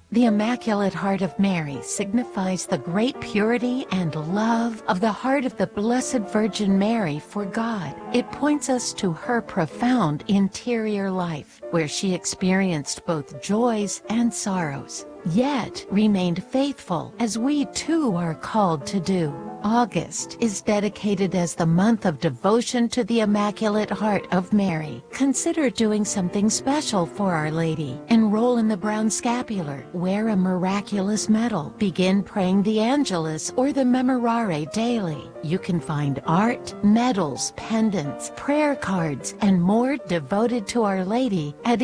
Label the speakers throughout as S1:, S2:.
S1: The Immaculate Heart of Mary signifies the great purity and love of the heart of the Blessed Virgin Mary for God. It points us to her profound interior life, where she experienced both joys and sorrows, yet remained faithful, as we too are called to do. August is dedicated as the month of devotion to the Immaculate Heart of Mary. Consider doing something special for Our Lady. Enroll in the Brown Scapular, wear a miraculous medal, begin praying the Angelus or the Memorare daily. You can find art, medals, pendants, prayer cards, and more devoted to Our Lady at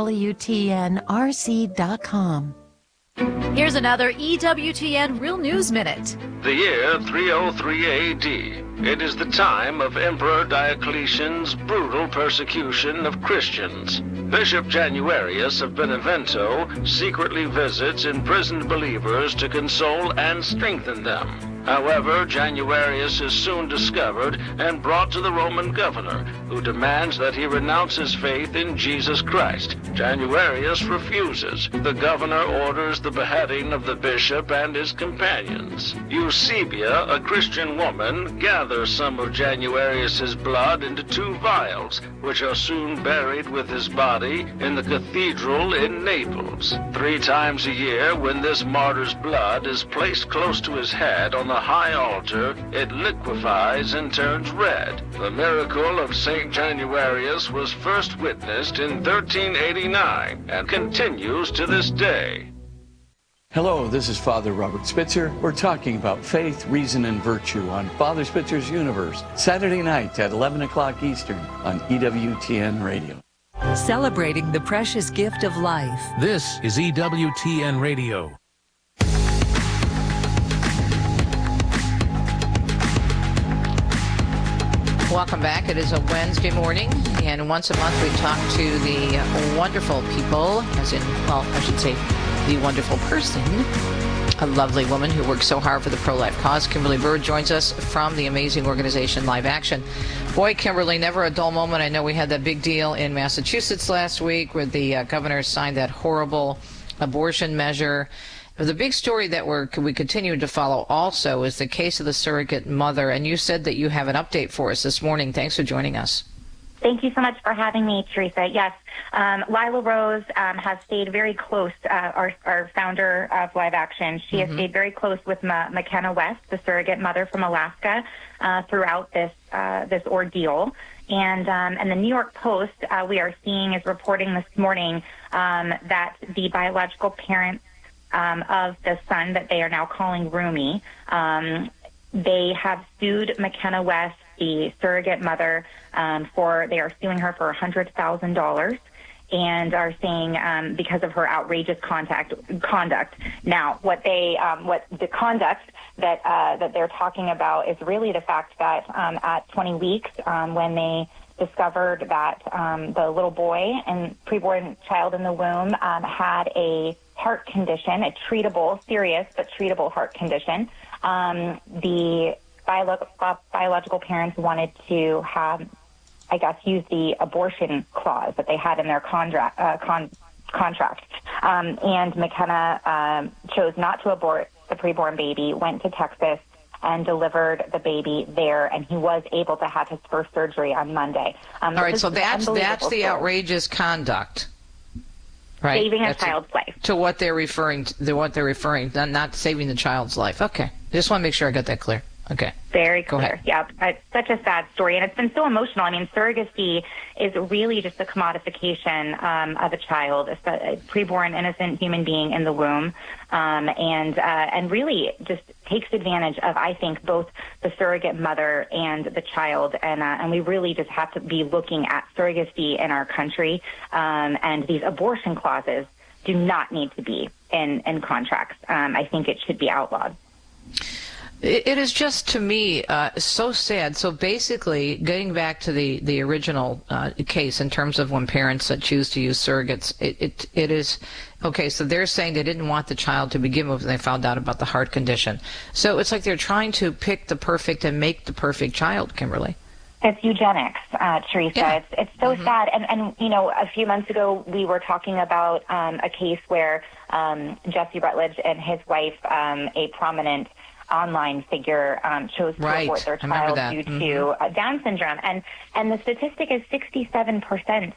S1: EWTNRC.com.
S2: Here's another EWTN Real News Minute.
S3: The year 303 AD. It is the time of Emperor Diocletian's brutal persecution of Christians. Bishop Januarius of Benevento secretly visits imprisoned believers to console and strengthen them. However, Januarius is soon discovered and brought to the Roman governor, who demands that he renounce his faith in Jesus Christ. Januarius refuses. The governor orders the beheading of the bishop and his companions. Eusebia, a Christian woman, gathers some of Januarius's blood into 2 vials, which are soon buried with his body in the cathedral in Naples. 3 times a year, when this martyr's blood is placed close to his head on the high altar, it liquefies and turns red. The miracle of St. Januarius was first witnessed in 1389 and continues to this day.
S4: Hello, this is Father Robert Spitzer. We're talking about faith, reason, and virtue on Father Spitzer's Universe, Saturday night at 11 o'clock Eastern on EWTN Radio.
S5: Celebrating the precious gift of life.
S6: This is EWTN Radio.
S7: Welcome back. It is a Wednesday morning, and once a month we talk to the wonderful people, as in, well, I should say, the wonderful person, a lovely woman who works so hard for the pro-life cause. Kimberly Bird joins us from the amazing organization Live Action. Boy, Kimberly, never a dull moment. I know we had that big deal in Massachusetts last week where the governor signed that horrible abortion measure. The big story that we continue to follow also is the case of the surrogate mother, and you said that you have an update for us this morning. Thanks for joining us.
S8: Thank you so much for having me, Teresa. Yes, Lila Rose has stayed very close, our founder of Live Action. She has stayed very close with McKenna West, the surrogate mother from Alaska, throughout this ordeal. And the New York Post, we are seeing, is reporting this morning that the biological parents of the son that they are now calling Rumi, they have sued McKenna West, the surrogate mother, they are suing her for $100,000 and are saying because of her outrageous conduct. Now, what the conduct that they're talking about is really the fact that at 20 weeks, when they discovered that the little boy and preborn child in the womb had a heart condition, a serious but treatable heart condition, the biological parents wanted to have, I guess, use the abortion clause that they had in their contract. And McKenna chose not to abort the preborn baby, went to Texas, and delivered the baby there, and he was able to have his first surgery on Monday.
S7: All right, so that's the outrageous conduct, right?
S8: Saving a child's life.
S7: To what they're referring to, not saving the child's life. Okay, just want to make sure I got that clear. Okay.
S8: Very clear. Yeah, it's such a sad story, and it's been so emotional. I mean, surrogacy is really just a commodification of a child, a preborn, innocent human being in the womb, and really just takes advantage of, I think, both the surrogate mother and the child, and we really just have to be looking at surrogacy in our country, and these abortion clauses do not need to be in contracts. I think it should be outlawed.
S7: It is just, to me, so sad. So basically, getting back to the original case in terms of when parents choose to use surrogates, it is, okay, so they're saying they didn't want the child to begin with when they found out about the heart condition. So it's like they're trying to pick the perfect and make the perfect child, Kimberly.
S8: It's eugenics, Teresa.
S7: Yeah.
S8: It's so sad. And a few months ago we were talking about a case where Jesse Rutledge and his wife, a prominent online figure, chose to abort their child due to Down syndrome. And the statistic is 67%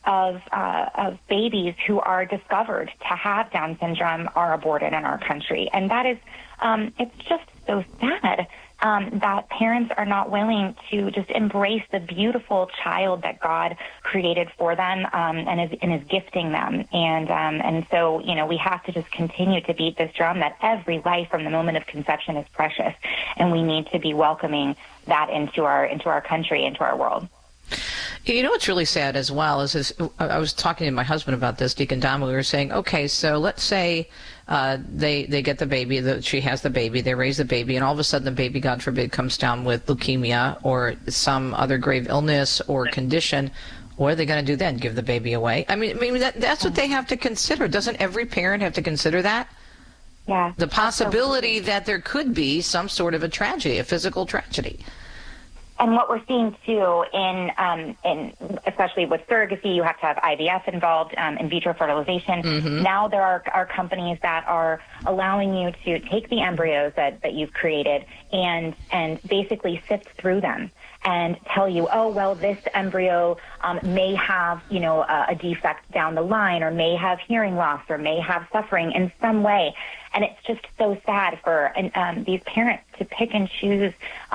S8: of babies who are discovered to have Down syndrome are aborted in our country. And that is, it's just so sad. That parents are not willing to just embrace the beautiful child that God created for them and is gifting them. And so, we have to just continue to beat this drum that every life from the moment of conception is precious, and we need to be welcoming that into our country, into our world.
S7: What's really sad as well is I was talking to my husband about this, Deacon Dom. We were saying, okay, so let's say they get the baby, she has the baby, they raise the baby, and all of a sudden the baby, God forbid, comes down with leukemia or some other grave illness or condition. What are they going to do then? Give the baby away? I mean that's what they have to consider. Doesn't every parent have to consider that?
S8: Yeah.
S7: The possibility that there could be some sort of a tragedy, a physical tragedy.
S8: And what we're seeing too, in especially with surrogacy, you have to have IVF involved, in vitro fertilization. Mm-hmm. Now there are companies that are allowing you to take the embryos that you've created and basically sift through them and tell you, oh, well, this embryo may have, a defect down the line, or may have hearing loss, or may have suffering in some way. And it's just so sad for these parents to pick and choose,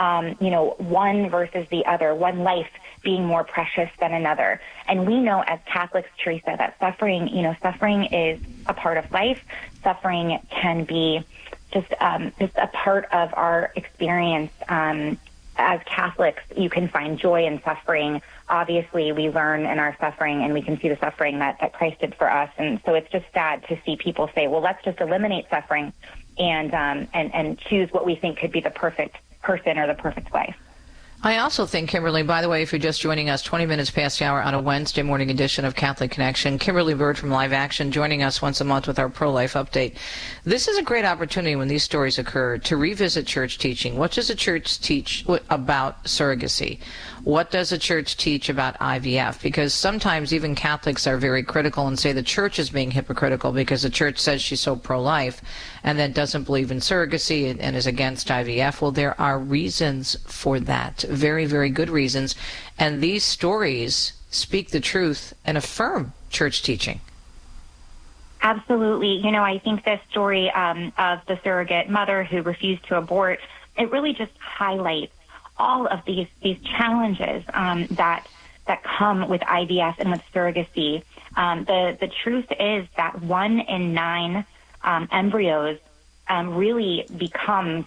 S8: one versus the other, one life being more precious than another. And we know as Catholics, Teresa, that suffering is a part of life. Suffering can be just a part of our experience. As Catholics, you can find joy in suffering. Obviously, we learn in our suffering, and we can see the suffering that Christ did for us. And so it's just sad to see people say, well, let's just eliminate suffering and choose what we think could be the perfect person or the perfect life.
S7: I also think, Kimberly, by the way, if you're just joining us 20 minutes past the hour on a Wednesday morning edition of Catholic Connection, Kimberly Bird from Live Action joining us once a month with our pro-life update. This is a great opportunity when these stories occur to revisit church teaching. What does the church teach about surrogacy? What does the church teach about IVF? Because sometimes even Catholics are very critical and say the church is being hypocritical because the church says she's so pro-life and then doesn't believe in surrogacy and is against IVF. Well, there are reasons for that. Very, very good reasons. And these stories speak the truth and affirm church teaching.
S8: Absolutely. I think this story of the surrogate mother who refused to abort, it really just highlights all of these challenges that come with IVF and with surrogacy. The truth is that 1 in 9 embryos really becomes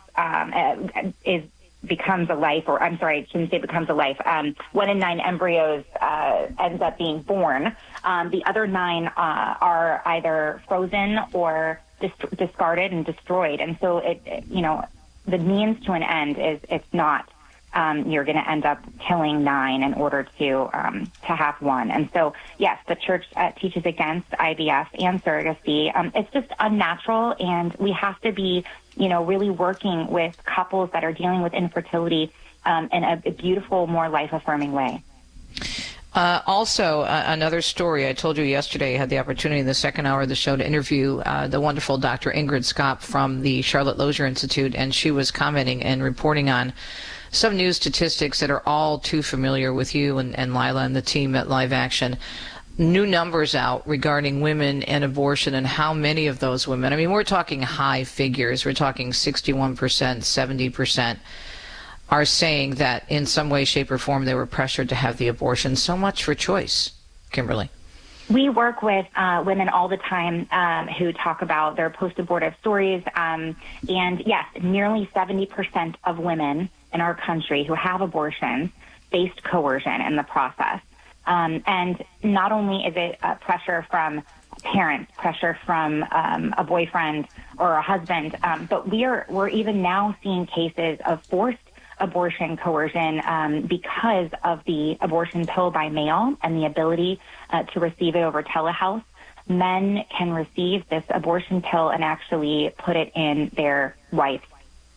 S8: a life, or I'm sorry, I shouldn't say becomes a life. 1 in 9 embryos ends up being born. The other 9 are either frozen or discarded and destroyed. And so the means to an end is it's not. You're going to end up killing 9 in order to have 1. And so, yes, the church teaches against IVF and surrogacy. It's just unnatural, and we have to be, really working with couples that are dealing with infertility in a beautiful, more life-affirming way.
S7: Also, another story. I told you yesterday I had the opportunity in the second hour of the show to interview the wonderful Dr. Ingrid Skopp from the Charlotte Lozier Institute, and she was commenting and reporting on some news statistics that are all too familiar with you and Lila and the team at Live Action. New numbers out regarding women and abortion and how many of those women, we're talking high figures. We're talking 61%, 70%. Are saying that in some way, shape, or form they were pressured to have the abortion. So much for choice, Kimberly.
S8: We work with women all the time who talk about their post-abortive stories. And yes, nearly 70% of women in our country who have abortions faced coercion in the process. And not only is it pressure from parents, pressure from a boyfriend or a husband, but we're even now seeing cases of forced abortion coercion because of the abortion pill by mail and the ability to receive it over telehealth. Men can receive this abortion pill and actually put it in their wife's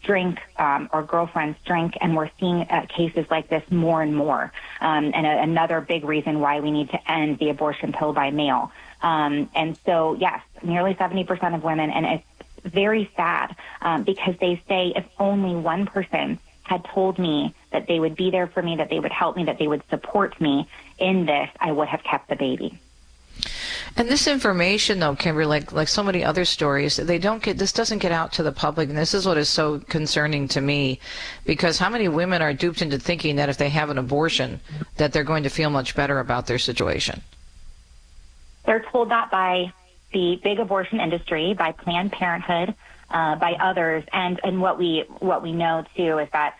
S8: drink or girlfriends drink, and we're seeing cases like this more and more. Another big reason why we need to end the abortion pill by mail. And so, yes, nearly 70% of women, and it's very sad because they say if only one person had told me that they would be there for me, that they would help me, that they would support me in this, I would have kept the baby.
S7: And this information, though, Kimberly, like so many other stories, this doesn't get out to the public, and this is what is so concerning to me, because how many women are duped into thinking that if they have an abortion, that they're going to feel much better about their situation?
S8: They're told that by the big abortion industry, by Planned Parenthood, by others, and what we know too is that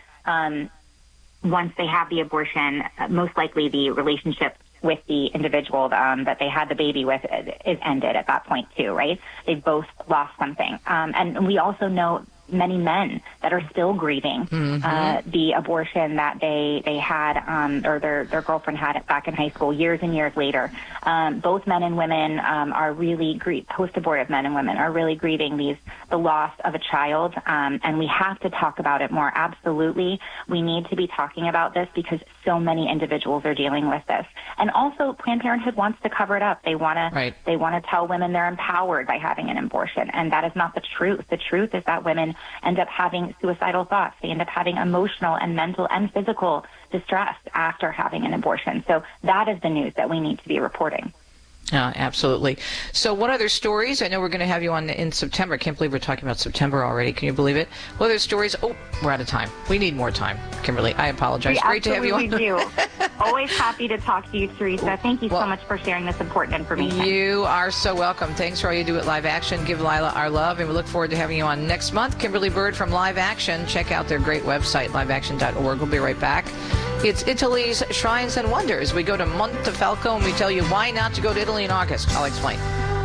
S8: once they have the abortion, most likely the relationship with the individual that they had the baby with is ended at that point too, right? They've both lost something, and we also know many men that are still grieving the abortion that they had or their girlfriend had back in high school years and years later. Both men and women are really post-abortive men and women are really grieving the loss of a child, and we have to talk about it more. Absolutely, we need to be talking about this because so many individuals are dealing with this. And also, Planned Parenthood wants to cover it up. They want to tell women they're empowered by having an abortion, and that is not the truth. The truth is that women end up having suicidal thoughts. They end up having emotional and mental and physical distress after having an abortion. So that is the news that we need to be reporting.
S7: Absolutely. So what other stories? I know we're going to have you on in September. I can't believe we're talking about September already. Can you believe it? What other stories? Oh, we're out of time. We need more time, Kimberly. I apologize. Great to have you on.
S8: We do. Always happy to talk to you, Teresa. Thank you so much for sharing this important information.
S7: You are so welcome. Thanks for all you do at Live Action. Give Lila our love, and we look forward to having you on next month. Kimberly Bird from Live Action. Check out their great website, liveaction.org. We'll be right back. It's Italy's Shrines and Wonders. We go to Montefalco, and we tell you why not to go to Italy in August. I'll explain.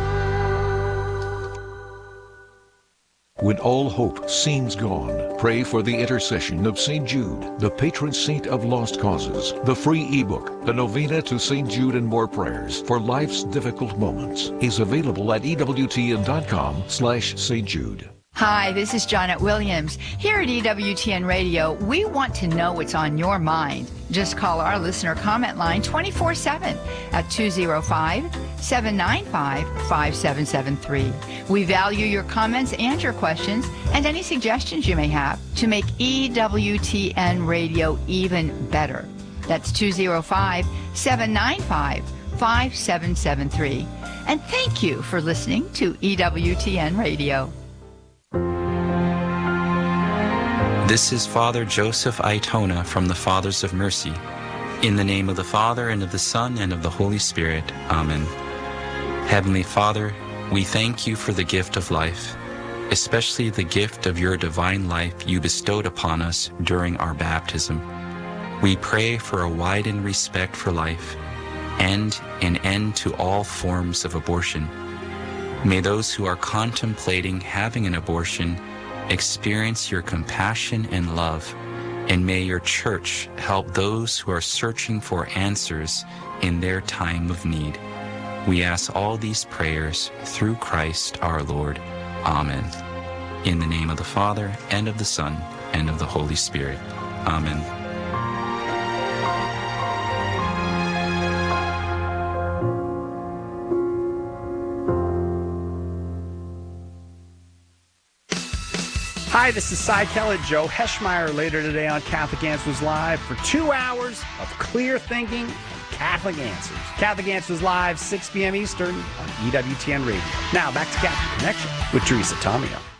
S9: When all hope seems gone, pray for the intercession of St. Jude, the patron saint of lost causes. The free ebook, The Novena to St. Jude and More Prayers for Life's Difficult Moments, is available at EWTN.com/St. Jude.
S10: Hi, this is Janet Williams. Here at EWTN Radio, we want to know what's on your mind. Just call our listener comment line 24/7 at 205-795-5773. We value your comments and your questions and any suggestions you may have to make EWTN Radio even better. That's 205-795-5773. And thank you for listening to EWTN Radio.
S11: This is Father Joseph Aitona from the Fathers of Mercy. In the name of the Father, and of the Son, and of the Holy Spirit. Amen. Heavenly Father, we thank you for the gift of life, especially the gift of your divine life you bestowed upon us during our baptism. We pray for a widened respect for life and an end to all forms of abortion. May those who are contemplating having an abortion experience your compassion and love, and may your church help those who are searching for answers in their time of need. We ask all these prayers through Christ our Lord. Amen. In the name of the Father, and of the Son, and of the Holy Spirit. Amen.
S12: Hi, this is Cy Keller, Joe Heschmeyer, later today on Catholic Answers Live for 2 hours of clear thinking and Catholic Answers. Catholic Answers Live, 6 p.m. Eastern on EWTN Radio. Now, back to Catholic Connection with Teresa Tomeo.